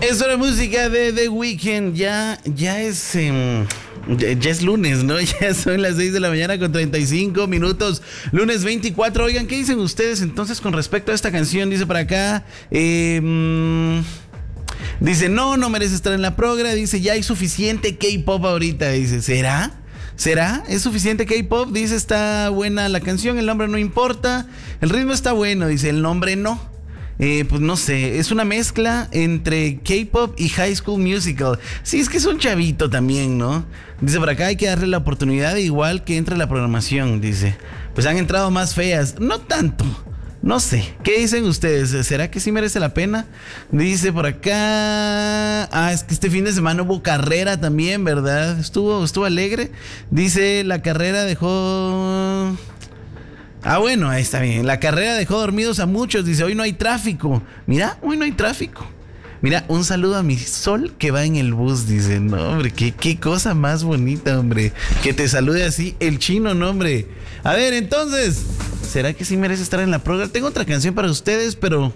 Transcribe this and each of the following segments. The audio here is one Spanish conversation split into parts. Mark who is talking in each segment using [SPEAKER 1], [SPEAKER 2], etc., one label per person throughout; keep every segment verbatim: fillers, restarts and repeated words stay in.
[SPEAKER 1] Eso era música de The Weeknd. Ya, ya es... Eh, ya, ya es lunes, ¿no? Ya son las seis de la mañana con treinta y cinco minutos. Lunes veinticuatro. Oigan, ¿qué dicen ustedes entonces con respecto a esta canción? Dice por acá... Eh, mmm, dice, no, no merece estar en la progra. Dice, ya hay suficiente K-pop ahorita. Dice, ¿será? ¿Será? ¿Es suficiente K-pop? Dice, está buena la canción, el nombre no importa. El ritmo está bueno, dice, el nombre no. Eh, pues no sé, es una mezcla entre K-pop y High School Musical. Sí, es que es un chavito también, ¿no? Dice, por acá hay que darle la oportunidad igual que entre la programación, dice. Pues han entrado más feas. No tanto. No sé, ¿qué dicen ustedes? ¿Será que sí merece la pena? Dice por acá... Ah, es que este fin de semana hubo carrera también, ¿verdad? Estuvo, estuvo alegre. Dice, la carrera dejó... Ah, bueno, ahí está bien. La carrera dejó dormidos a muchos. Dice, hoy no hay tráfico. Mira, hoy no hay tráfico. Mira, un saludo a mi sol que va en el bus. Dice, no, hombre, qué, qué cosa más bonita, hombre. Que te salude así el chino, no, hombre. A ver, entonces... ¿será que sí merece estar en la programa? Tengo otra canción para ustedes, pero...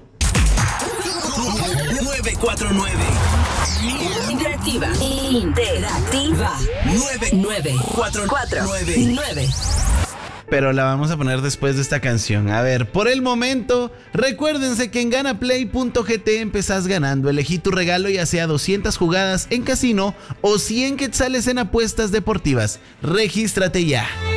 [SPEAKER 2] nueve cuatro nueve
[SPEAKER 3] Interactiva. Interactiva.
[SPEAKER 2] nueve nueve cuatro nueve
[SPEAKER 3] nueve.
[SPEAKER 1] Pero la vamos a poner después de esta canción. A ver, por el momento, recuérdense que en ganaplay punto g t empezás ganando. Elegí tu regalo, ya sea doscientas jugadas en casino o cien quetzales en apuestas deportivas. Regístrate ya.